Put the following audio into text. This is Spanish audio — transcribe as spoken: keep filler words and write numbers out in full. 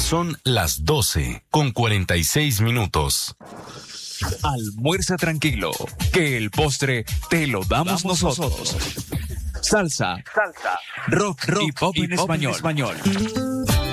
Son las doce con cuarenta y seis minutos. Almuerza tranquilo, que el postre te lo damos, damos nosotros. nosotros. Salsa, salsa, rock, rock y pop, y en, pop español. en español.